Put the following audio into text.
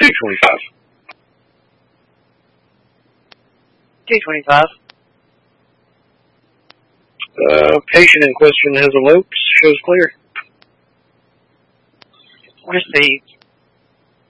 J25. J25. Patient in question has eloped. Shows clear. Where's the